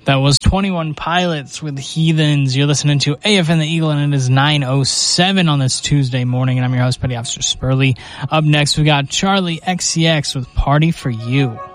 That was 21 Pilots with Heathens. You're listening to AFN the Eagle, and it is 9:07 on this Tuesday morning, and I'm your host, Petty Officer Spurley. Up next, we got Charlie XCX with Party for You.